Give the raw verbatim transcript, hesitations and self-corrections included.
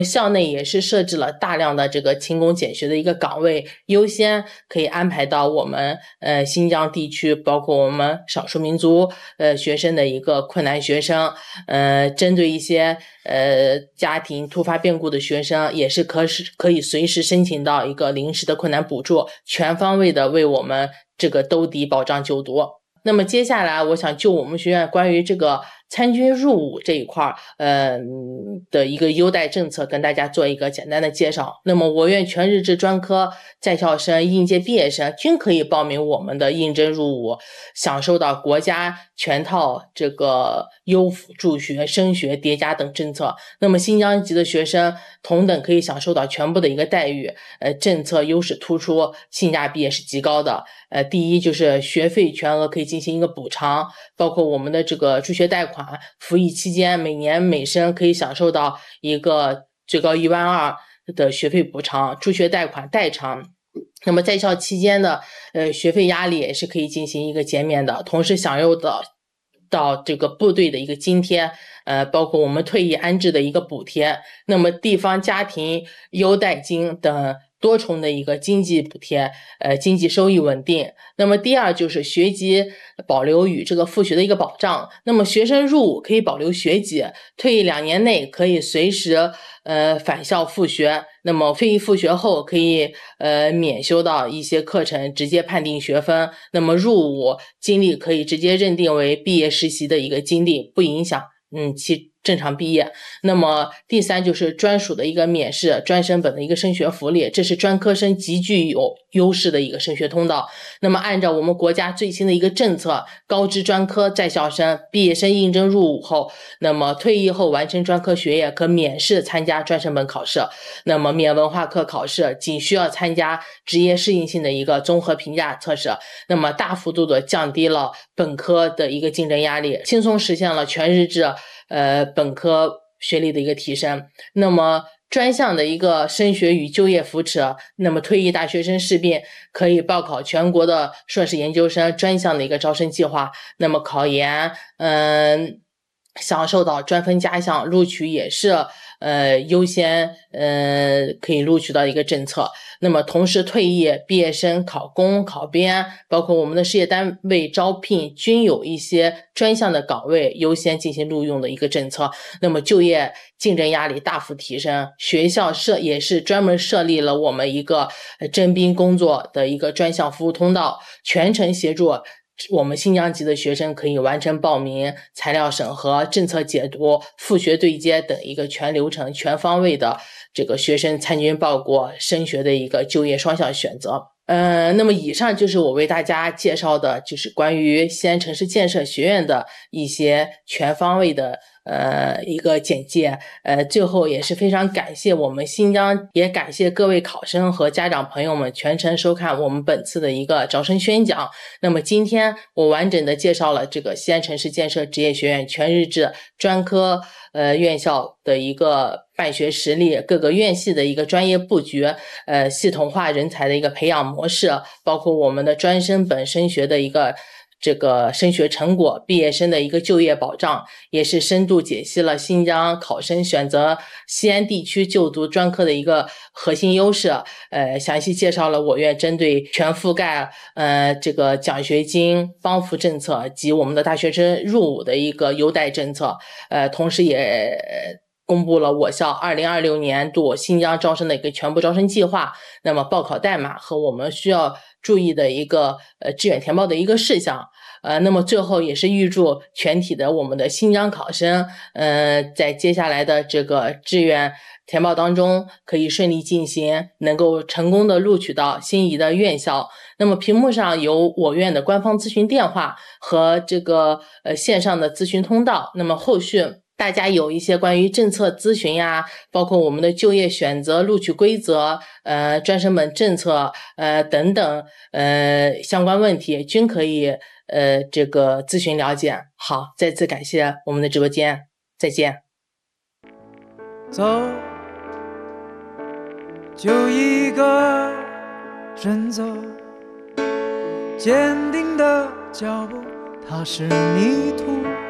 校内也是设置了大量的这个勤工俭学的一个岗位，优先可以安排到我们呃新疆地区，包括我们少数民族呃学生的一个困难学生，呃，针对一些呃家庭突发变故的学生，也是可是可以随时申请到一个临时的困难补助，全方位的为我们这个兜底保障就读。那么接下来我想就我们学院关于这个参军入伍这一块呃的一个优待政策跟大家做一个简单的介绍。那么我院全日制专科在校生、应届毕业生均可以报名我们的应征入伍，享受到国家全套这个优抚助学、升学叠加等政策。那么新疆籍的学生同等可以享受到全部的一个待遇，呃，政策优势突出，性价比也是极高的。呃，第一就是学费全额可以进行一个补偿，包括我们的这个助学贷款，服役期间每年每生可以享受到一个最高一万二的学费补偿，助学贷款代偿。那么在校期间的呃学费压力也是可以进行一个减免的，同时享有的到这个部队的一个津贴，呃，包括我们退役安置的一个补贴，那么地方家庭优待金等多重的一个经济补贴，呃，经济收益稳定。那么第二就是学籍保留与这个复学的一个保障。那么学生入伍可以保留学籍，退役两年内可以随时呃返校复学。那么退役复学后可以呃免修到一些课程，直接判定学分。那么入伍经历可以直接认定为毕业实习的一个经历，不影响嗯其正常毕业。那么第三就是专属的一个免试专升本的一个升学福利，这是专科生极具有优势的一个升学通道。那么按照我们国家最新的一个政策，高职专科在校生毕业生应征入伍后，那么退役后完成专科学业可免试参加专升本考试，那么免文化课考试，仅需要参加职业适应性的一个综合评价测试，那么大幅度的降低了本科的一个竞争压力，轻松实现了全日制呃本科学历的一个提升。那么专项的一个升学与就业扶持，那么退役大学生势必可以报考全国的硕士研究生专项的一个招生计划，那么考研嗯享受到专分加项，录取也是呃优先呃可以录取到一个政策。那么同时退役毕业生考公考编，包括我们的事业单位招聘均有一些专项的岗位优先进行录用的一个政策，那么就业竞争压力大幅提升。学校设也是专门设立了我们一个征兵工作的一个专项服务通道，全程协助我们新疆籍的学生可以完成报名、材料审核、政策解读、复学对接等一个全流程、全方位的这个学生参军报国、升学的一个就业双向选择。呃，那么以上就是我为大家介绍的，就是关于西安城市建设学院的一些全方位的呃一个简介。呃，最后也是非常感谢我们新疆，也感谢各位考生和家长朋友们全程收看我们本次的一个招生宣讲。那么今天我完整的介绍了这个西安城市建设职业学院全日制专科呃院校的一个办学实力，各个院系的一个专业布局，呃系统化人才的一个培养模式，包括我们的专升本升学的一个这个升学成果，毕业生的一个就业保障，也是深度解析了新疆考生选择西安地区就读专科的一个核心优势，呃，详细介绍了我院针对全覆盖呃这个奖学金帮扶政策及我们的大学生入伍的一个优待政策，呃，同时也公布了我校二零二六年度新疆招生的一个全部招生计划，那么报考代码和我们需要注意的一个呃志愿填报的一个事项。呃，那么最后也是预祝全体的我们的新疆考生，呃，在接下来的这个志愿填报当中可以顺利进行，能够成功的录取到心仪的院校。那么屏幕上有我院的官方咨询电话和这个呃线上的咨询通道，那么后续大家有一些关于政策咨询呀，包括我们的就业选择、录取规则、呃专升本政策呃等等呃相关问题，均可以呃这个咨询了解。好，再次感谢我们的直播间，再见。 走，就一个人走，坚定的脚步，它是泥土。